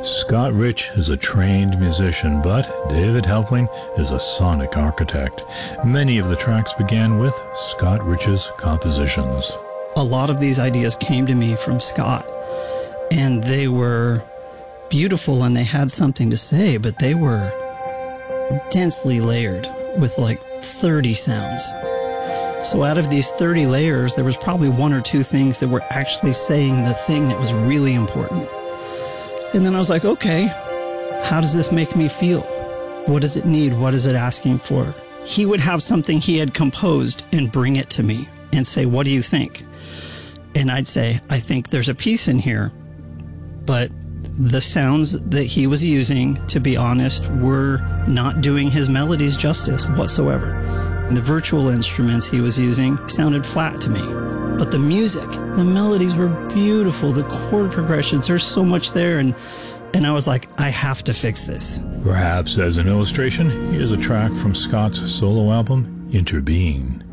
Scott Rich is a trained musician, but David Helpling is a sonic architect. Many of the tracks began with Scott Rich's compositions. A lot of these ideas came to me from Scott, and they were beautiful and they had something to say, but they were densely layered with like 30 sounds. So out of these 30 layers, there was probably one or two things that were actually saying the thing that was really important. And then I was like, okay, how does this make me feel? What does it need? What is it asking for? He would have something he had composed and bring it to me and say, what do you think? And I'd say, I think there's a piece in here, but the sounds that he was using, to be honest, were not doing his melodies justice whatsoever. And the virtual instruments he was using sounded flat to me. But the music, the melodies were beautiful, the chord progressions, there's so much there, and I was like, I have to fix this. Perhaps as an illustration, here's a track from Scott's solo album, Interbeing.